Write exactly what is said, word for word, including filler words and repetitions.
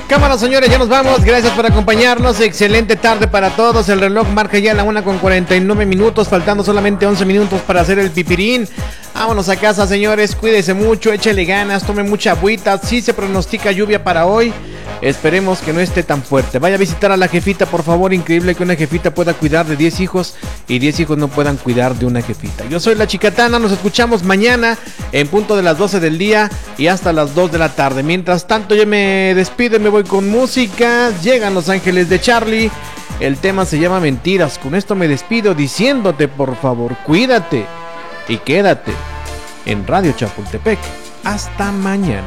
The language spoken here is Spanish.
Cámara, señores, ya nos vamos. Gracias por acompañarnos. Excelente tarde para todos. El reloj marca ya la una con cuarenta y nueve minutos, faltando solamente once minutos para hacer el pipirín. Vámonos a casa, señores. Cuídese mucho, échele ganas, tome mucha agüita. Sí se pronostica lluvia para hoy. Esperemos que no esté tan fuerte. Vaya a visitar a la jefita, por favor. Increíble que una jefita pueda cuidar de diez hijos y diez hijos no puedan cuidar de una jefita. Yo soy la Chicatana. Nos escuchamos mañana en punto de las doce del día y hasta las dos de la tarde. Mientras tanto, yo me despido y me voy con música. Llegan Los Ángeles de Charlie. El tema se llama Mentiras. Con esto me despido diciéndote, por favor, cuídate y quédate en Radio Chapultepec. Hasta mañana.